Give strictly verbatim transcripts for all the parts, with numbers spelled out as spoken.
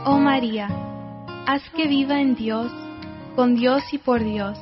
Oh María, haz que viva en Dios, con Dios y por Dios.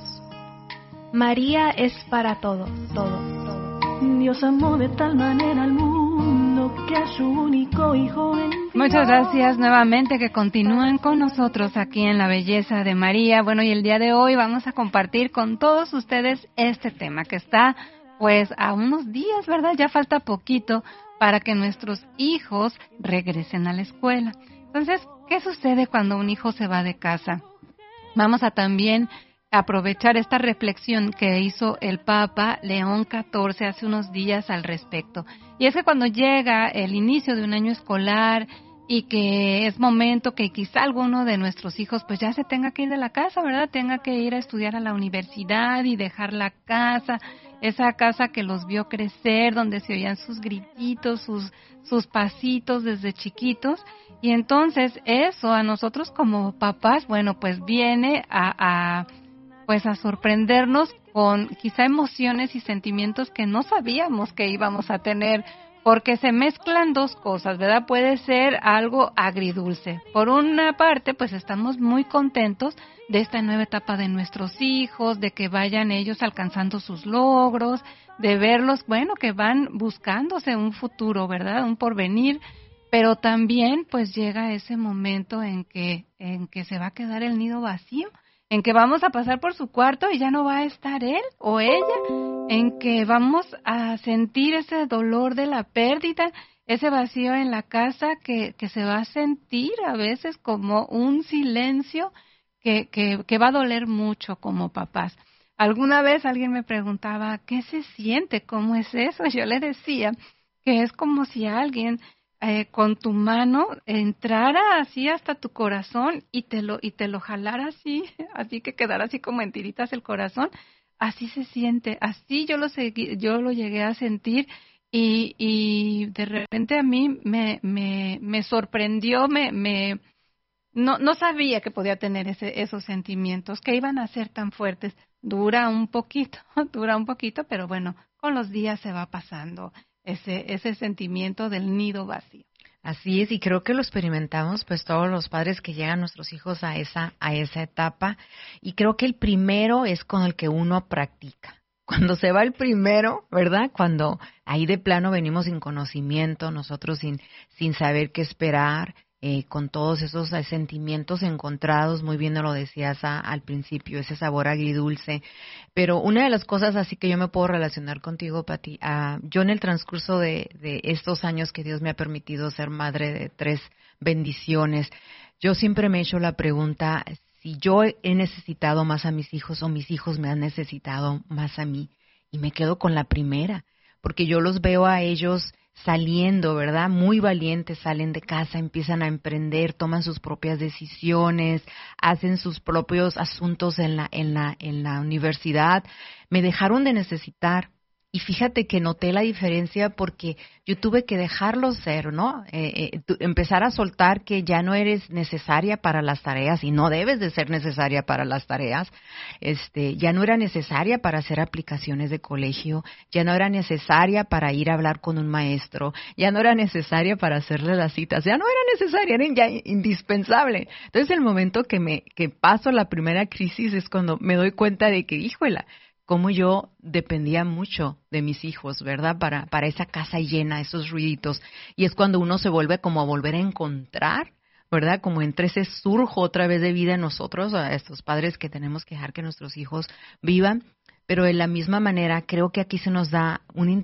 María es para todo, todo, todo. Dios amó de tal manera al mundo que a su único hijo envió. Muchas gracias nuevamente que continúen con nosotros aquí en La Belleza de María. Bueno, y el día de hoy vamos a compartir con todos ustedes este tema que está pues a unos días, ¿verdad? Ya falta poquito para que nuestros hijos regresen a la escuela. Entonces, ¿qué sucede cuando un hijo se va de casa? Vamos a también aprovechar esta reflexión que hizo el Papa León catorce hace unos días al respecto. Y es que cuando llega el inicio de un año escolar y que es momento que quizá alguno de nuestros hijos pues ya se tenga que ir de la casa, ¿verdad? Tenga que ir a estudiar a la universidad y dejar la casa, esa casa que los vio crecer, donde se oían sus grititos, sus, sus pasitos desde chiquitos. Y entonces eso a nosotros como papás, bueno, pues viene a, a pues a sorprendernos con quizá emociones y sentimientos que no sabíamos que íbamos a tener, porque se mezclan dos cosas, ¿verdad? Puede ser algo agridulce. Por una parte, pues estamos muy contentos de esta nueva etapa de nuestros hijos, de que vayan ellos alcanzando sus logros, de verlos, bueno, que van buscándose un futuro, ¿verdad? Un porvenir. Pero también pues llega ese momento en que en que se va a quedar el nido vacío, en que vamos a pasar por su cuarto y ya no va a estar él o ella, en que vamos a sentir ese dolor de la pérdida, ese vacío en la casa que, que se va a sentir a veces como un silencio que, que, que va a doler mucho como papás. Alguna vez alguien me preguntaba, ¿qué se siente? ¿Cómo es eso? Yo le decía que es como si alguien Eh, con tu mano entrara así hasta tu corazón y te lo y te lo jalara así, así que quedara así como en tiritas el corazón. Así se siente, así yo lo segui, yo lo llegué a sentir y, y de repente a mí me me me sorprendió, me me no no sabía que podía tener ese esos sentimientos, que iban a ser tan fuertes. Dura un poquito, dura un poquito, pero bueno, con los días se va pasando ese ese sentimiento del nido vacío. Así es, y creo que lo experimentamos pues todos los padres que llegan nuestros hijos a esa a esa etapa, y creo que el primero es con el que uno practica. Cuando se va el primero, ¿verdad? Cuando ahí de plano venimos sin conocimiento, nosotros sin sin saber qué esperar, eh, con todos esos eh, sentimientos encontrados, muy bien lo decías a, al principio, ese sabor agridulce. Pero una de las cosas así que yo me puedo relacionar contigo, Pati, uh, yo en el transcurso de, de estos años que Dios me ha permitido ser madre de tres bendiciones, yo siempre me he hecho la pregunta si yo he necesitado más a mis hijos o mis hijos me han necesitado más a mí, y me quedo con la primera, porque yo los veo a ellos saliendo, ¿verdad? Muy valientes, salen de casa, empiezan a emprender, toman sus propias decisiones, hacen sus propios asuntos en la en la en la universidad. Me dejaron de necesitar. Y fíjate que noté la diferencia porque yo tuve que dejarlo ser, ¿no? Eh, eh, tu, empezar a soltar que ya no eres necesaria para las tareas y no debes de ser necesaria para las tareas. Este, ya no era necesaria para hacer aplicaciones de colegio, ya no era necesaria para ir a hablar con un maestro, ya no era necesaria para hacerle las citas, ya no era necesaria, era ya indispensable. Entonces el momento que me que paso la primera crisis es cuando me doy cuenta de que, híjola, cómo yo dependía mucho de mis hijos, ¿verdad? Para, para esa casa llena, esos ruiditos. Y es cuando uno se vuelve como a volver a encontrar, ¿verdad? Como entre ese surjo otra vez de vida en nosotros, a estos padres que tenemos que dejar que nuestros hijos vivan. Pero de la misma manera, creo que aquí se nos da un,